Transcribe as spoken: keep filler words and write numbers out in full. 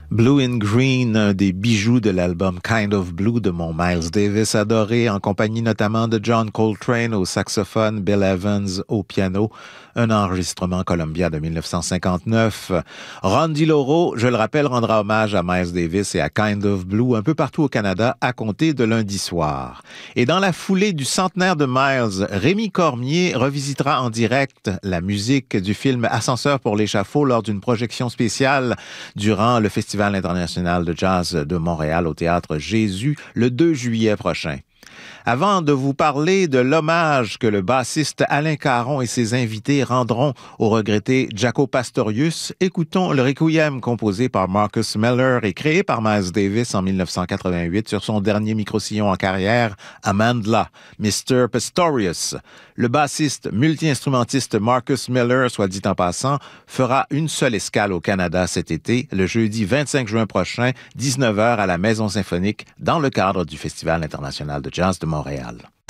Blue in Green, un des bijoux de l'album Kind of Blue de mon Miles Davis adoré, en compagnie notamment de John Coltrane au saxophone, Bill Evans au piano, un enregistrement Columbia de dix-neuf cent cinquante-neuf. Ron DiLauro, je le rappelle, rendra hommage à Miles Davis et à Kind of Blue un peu partout au Canada à compter de lundi soir. Et dans la foulée du centenaire de Miles, Rémi Cormier revisitera en direct la musique du film Ascenseur pour l'échafaud lors d'une projection spéciale durant le Festival international de jazz de Montréal au Théâtre Jésus le deux juillet prochain. Avant de vous parler de l'hommage que le bassiste Alain Caron et ses invités rendront au regretté Jaco Pastorius, écoutons le Requiem composé par Marcus Miller et créé par Miles Davis en dix-neuf cent quatre-vingt-huit sur son dernier micro-sillon en carrière, Amandla, mister Pastorius. Le bassiste multi-instrumentiste Marcus Miller, soit dit en passant, fera une seule escale au Canada cet été, le jeudi vingt-cinq juin prochain, dix-neuf heures à la Maison Symphonique, dans le cadre du Festival international de jazz de Montréal.